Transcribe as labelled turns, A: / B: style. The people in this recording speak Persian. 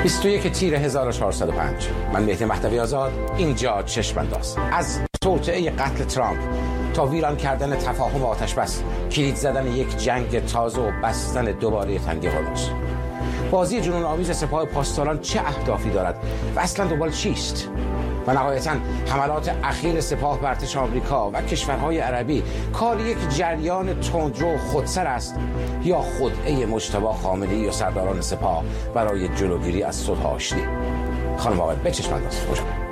A: 21 تیر 1405. من مهدی مهدوی آزاد، اینجا چشم انداز. از توطئه قتل ترامپ تا ویران کردن تفاهم آتش بس، کلید زدن یک جنگ تازه و بستن دوباره تنگ هرمز. بازی جنون آمیز سپاه پاسداران چه اهدافی دارد و اصلا دنبال چیست؟ و نهایتاً حملات اخیر سپاه بر ارتش آمریکا و کشورهای عربی کار یک جریان تندرو خودسر است یا خدعه مجتبی خامنه‌ای و سرداران سپاه برای جلوگیری از صلح آشتی؟ خانم آقای، به چشم انداز.